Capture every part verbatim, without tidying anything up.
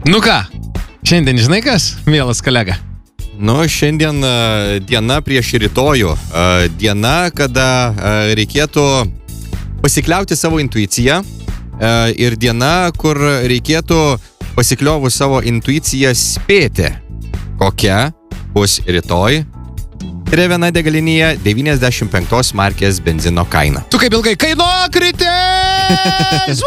Nu ką, šiandien žinai kas, mielas kolega? Nu, šiandien uh, diena prieš rytojų. Uh, diena, kada uh, reikėtų pasikliauti savo intuiciją. Uh, ir diena, kur reikėtų pasikliovus savo intuiciją spėti, kokia bus rytoj Trevena degalinėje devyniasdešimt penktos markės benzino kaina. Tu kaip ilgai kainokritis!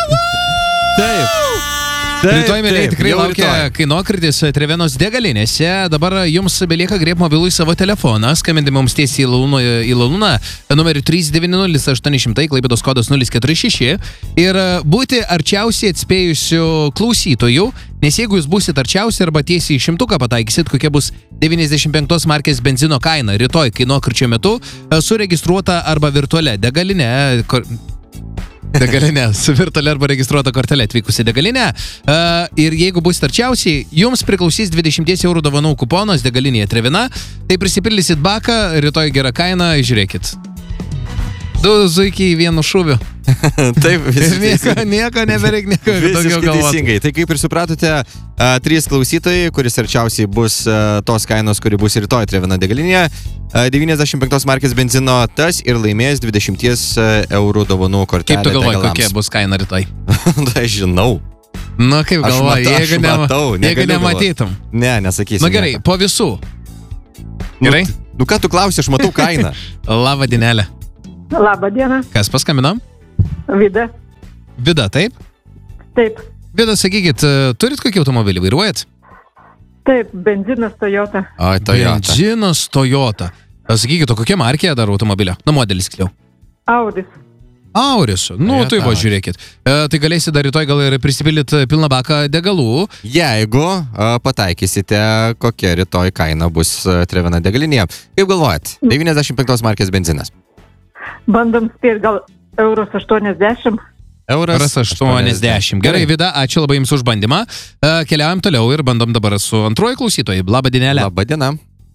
Taip. Rytoj, mėlyje, tikrai jau laukia rytoj. kainokritis Trevenos degalinėse. Dabar jums belieka griebti mobilų į savo telefoną, skambinti mums tiesiai į Lalūną, į Lalūną numeriu trys devyni nulis aštuoni šimtai, Klaipėdos kodas nulis keturi šeši ir būti arčiausiai atspėjusių klausytojų, nes jeigu jūs būsit arčiausiai arba tiesiai į šimtuką pataikysit, kokia bus devyniasdešimt penktos markės benzino kaina rytoj kainokričio metu, suregistruota arba virtualia degalinė... Kor... Degalinė, su virtualia arba registruota kortelė atvykusi degalinė. Uh, ir jeigu bus arčiausiai, jums priklausys dvidešimt eurų dovanų kuponas degalinėje Trevena. Tai prisipildysit baką, rytoj gera kaina, žiūrėkit. Du zuikiai vienu šūviu. Taip, visiškai nieko, nieko nebereik, nieko daugiau galvoti. Teisingai. Tai kaip ir supratote, a, trys klausytojai, kuris arčiausiai bus a, tos kainos, kuri bus rytoj Trevena degalinėje, devyniasdešimt penktos markės benzino, tas ir laimės dvidešimt eurų dovanų kortelę. Kaip tu galvoji, degalams. kokia bus kaina rytoj? Tai žinau. Na kaip Aš galvoji, matau, jeigu, aš nema, matau, jeigu negaliu nematytum. Ne, nesakysiu. Na gerai, nieko. po visų. Nu, Gerai? Nu ką tu klausi, aš matau kainą. Labą dienelę. Labą dieną, Kas paskambino? Vida. Vida, taip? Taip, Vida, sakykit, turit kokį automobilį, vairuojat? taip, benzinas Toyota. O, Toyota. Benzinas Toyota. Sakykit, o kokia markė dar automobilio? Nu, modelis kliau. Audis. Auris. Nu, Toyota tai va, Auris. žiūrėkit. E, tai galėsit dar rytoj gal ir prisipildyti pilną baką degalų. Jeigu a, pataikysite, kokia rytoj kaina bus a, Trevena degalinėje. Kaip galvojat? devyniasdešimt penktos markės benzinas. Bandom spėti gal euros aštuoniasdešimt. Euras Ras aštuoniasdešimt. Gerai, Vida, ačiū labai jums už bandymą. E, keliaujam toliau ir bandom dabar su antruoju klausytojai. Labą dienelę. Labą dieną.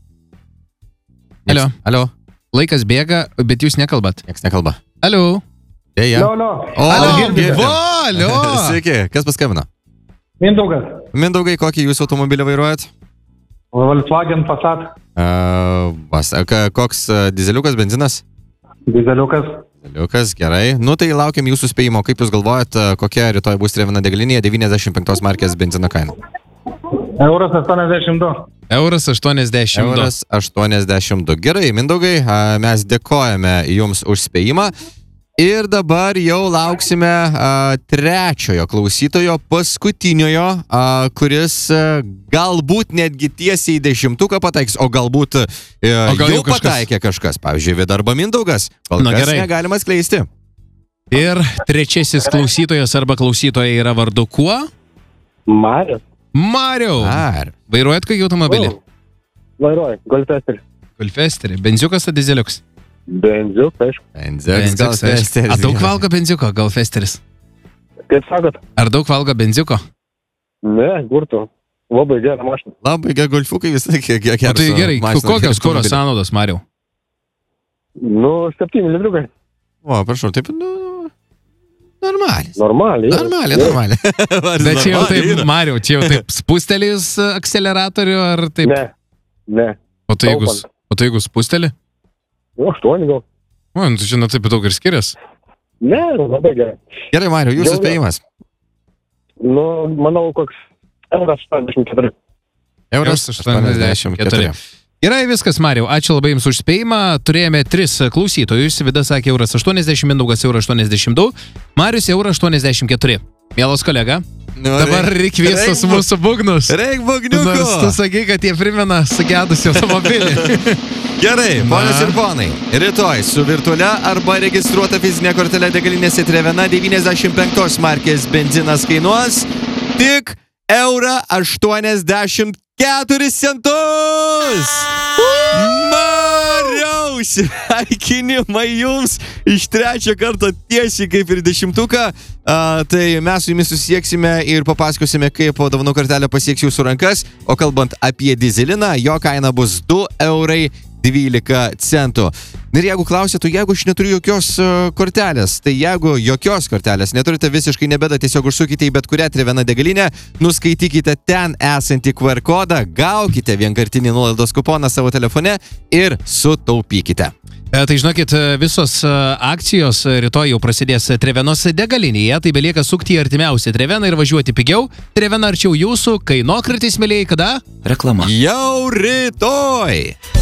Alio. Alio. Laikas bėga, bet jūs nekalbat. Niekas nekalba. Alio. Deja. Alio, alio. O, Alio. girdim. Va, alio. Sveiki, kas paskambino? Mindaugas. Mindaugai, kokį jūs automobilį vairuojat? Volkswagen Passat. Uh, vas, ka- koks uh, dizeliukas, benzinas? Dizeliukas. Dizeliukas, gerai. Nu tai laukiam jūsų spėjimo. Kaip jūs galvojat, uh, kokia rytoj bus Trevena degalinėje devyniasdešimt penktos markės benzino kaina? Euras aštuoniasdešimt du. Euras aštuoniasdešimt du. Euras aštuoniasdešimt du. Gerai, Mindaugai, uh, mes dėkojame jums už spėjimą. Ir dabar jau lauksime a, trečiojo klausytojo, paskutiniojo, a, kuris a, galbūt netgi tiesiai į dešimtuką pataiks, o galbūt a, O gal jau jau kažkas- pataikė kažkas. Pavyzdžiui, Vida arba Mindaugas. Kol Na, kas gerai. negalima skleisti. Ir trečiasis klausytojas arba klausytoja yra vardu kuo? Marius. Mariau. Ar. Vairuojat kokį automobilį? Vairuoju. Golfester. Golfesterį. Benziukas ar dizeliuks? Benziuk, aišku. Benzeks, gal Benziukas, aišku. festeris. A daug valgo benziuko, Golfesteris? Kaip sakot? Ar daug valgo benziuko? Ne, gurtų. Labai gerą mašiną. Labai gerai, golfiukai visai gerai. O tai gerai, kokios kuro sąnaudos, Mariau? Nu, septyni litriukai. O, prašau, taip, nu, normaliai. Normaliai. Normaliai, normaliai. Bet čia jau taip, Normaliai. Mariau, čia jau taip spustelės akceleratorių ar taip? Ne, ne. O tai jeigu, taupant. o tai jeigu spustelį? Nu, aštuoni gal. O, nu, tai žinot, taip daug ir skiriasi. Ne, labai gerai. Gerai, Mariau, jūsų Jau- spėjimas. Nu, manau, koks euras aštuoniasdešimt keturi. Euras aštuoniasdešimt keturi. Gerai, viskas, Mariau. Ačiū labai jums už spėjimą. Turėjome tris klausytojus. Vida sakė euras aštuoniasdešimt, Mindaugas euras aštuoniasdešimt du, Marius euras aštuoniasdešimt keturi. Mielas kolega, Nu, dabar reik visus reik- mūsų būgnus. Reik Nors tu bugniuko. sakai, kad jie primena sugedusi automobilį. Gerai, ponios Na. ir ponai, rytoj su virtualia arba registruota fizinė kortelė degalinėse Trevena devyniasdešimt penktos markės benzinas kainuos tik eurą aštuoniasdešimt keturis centus. Mariau, sveikinimai jums iš trečio karto tiesiai kaip ir dešimtuką. A, tai mes su jumis susieksime ir papasakosime, kaip dovanų kortelė pasieks jūsų rankas. O kalbant apie dizeliną, jo kaina bus du eurai dvylika centų. Ir jeigu klausėtų, jeigu aš neturiu jokios uh, kortelės, tai jeigu jokios kortelės neturite, visiškai nebėda, tiesiog užsukite į bet kurią Trevena degalinę, nuskaitykite ten esantį Q R kodą, gaukite vienkartinį nuolaidos kuponą savo telefone ir sutaupykite. E, Tai žinokit, visos e, akcijos rytoj jau prasidės Trevenos degalinėje, tai belieka sukti į artimiausią Treveną ir važiuoti pigiau. Trevena arčiau jūsų, kainokritis, mėlyjei, kada? Reklama. Jau rytoj!